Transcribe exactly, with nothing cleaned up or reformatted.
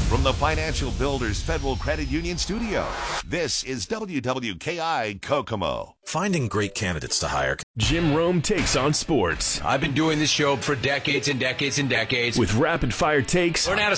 From the Financial Builders Federal Credit Union studio, this is W W K I Kokomo. Finding great candidates to hire. Jim Rome takes on sports I've been doing this show for decades and decades and decades. with rapid-fire takes. Learn how to